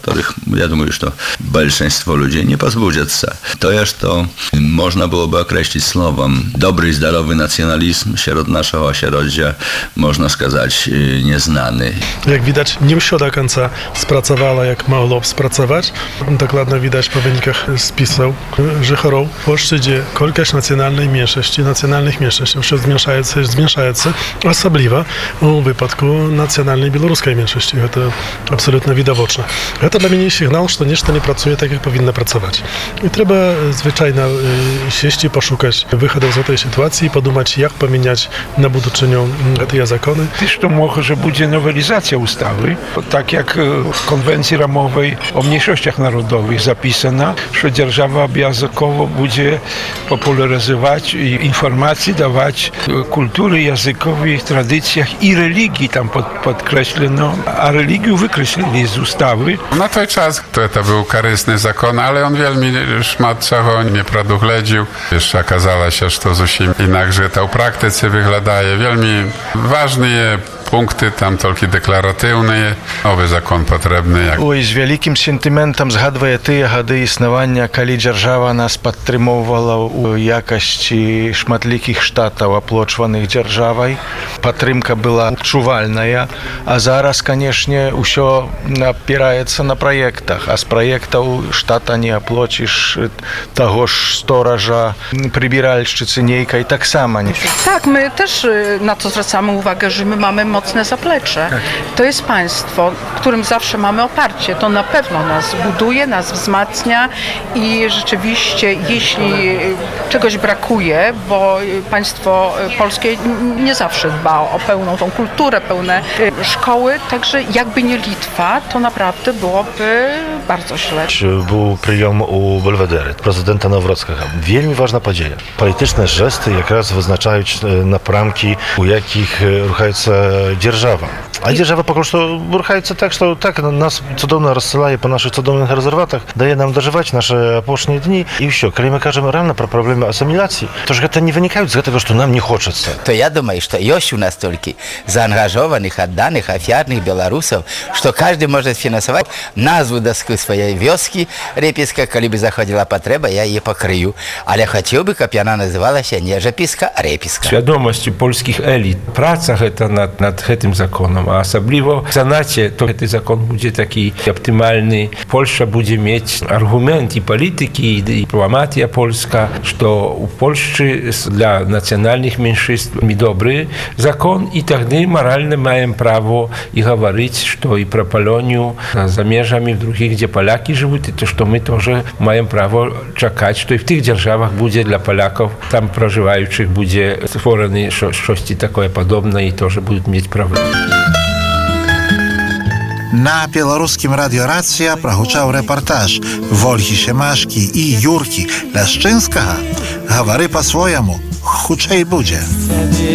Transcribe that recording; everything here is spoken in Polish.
których, ja думаю, что большинство людей не позбудятся. To jest to, można byłoby określić słowem dobry, zdrowy nacjonalizm wśród naszego ośrodka, można сказать, nieznany. Jak widać, nie все do końca spracowała, jak mogło spracowать. Dokładnie widać po wynikach spisów, że chorób w Polsce, gdzie kolkość nacjonalnych mniejszości все zmniejszające, особливо u wypadku nacjonalnej białoruskiej mniejszości. To absolutnie widoczne. To dla mnie sygnał, że nieszto nie pracuje tak, jak powinno pracować. I trzeba zwyczajnie sieść i poszukać wychodów z tej sytuacji i podumać, jak pomieniać na buduczynią te zakony. Też to może będzie nowelizacja ustawy, tak jak w konwencji ramowej o mniejszościach narodowych zapisana, że dzierżawa obowiązkowo będzie popularyzować informacje, dawać kultury językowej, tradycjach i religii tam podkreślono, a religię wykreślili z ustawy. Na ten czas to był korzystny zakon, ale on wielmi szmat czego nie produchledził. Jeszcze okazało się, że to zupełnie inaczej to w praktyce wygląda. Wielmi ważne punkty tam tylko deklaratywne. Nowy zakon potrzebny. Ой, з вялікім сентыментам згадвае тыя гады існавання, калі дзяржава нас падтрымоўвала ў якасці шматлікіх штатаў, аплочваных дзяржавай. Падтрымка была адчувальная, а зараз, канешне, ўсё апіраецца на праектах, а з праектаў штата не аплоціш таго ж стоража, прыбіральшчыцы нейкай таксама не. Tak, my też na to zwracamy uwagę, że my mamy mocne zaplecze. To jest państwo, którym zawsze mamy oparcie. To na pewno nas buduje, nas wzmacnia i rzeczywiście, jeśli czegoś brakuje, bo państwo polskie nie zawsze dba o pełną tą kulturę, pełne szkoły, także jakby nie Litwa, to naprawdę byłoby bardzo źle. Był przyjom u Belwedery, prezydenta Nawrockiego. Wielmi ważna podzieja. Polityczne gesty якраз визначають напрямки, у яких рухається держава. А держава поки що рухається так, що так нас цудовно розсилає по наших цудовних резерватах, дає нам доживати наші опошні дні і все. Коли ми кажемо реально про проблеми асиміляції, то ж це не виникають з того, що нам не хочеться. То я думаю, что есть у нас столько заангажованных, отданных, офиарных белорусов, что каждый может финансовать назву доски своей вёски Реписка, коли бы заходила потреба, я ее покрою. Але хотел бы, чтобы она называлась не Жеписка, а Реписка. Świadomość polskich elit, praca nad tym zakonem, a особливо w Senacie, to ten zakon będzie taki optymalny. Polska będzie mieć argument i polityki, i dyplomatia polska, że w Polsce dla nacjonalnych mniejszość dobry zakon i wtedy moralnie mają prawo i mówić, że i pro Polonię za mierzami w drugich, gdzie Polaki żyją, to że my też mają prawo czekać, że i w tych dzierżawach będzie dla Polaków tam przeżywających będzie stworzone coś takie podobne i to, że będą mieć prawo. На беларускім радыёрацыя прагучаў рэпартаж Вольгі Семашкі і Юркі Ляшчынскага. Гавары па-свойаму, хутчэй будзе.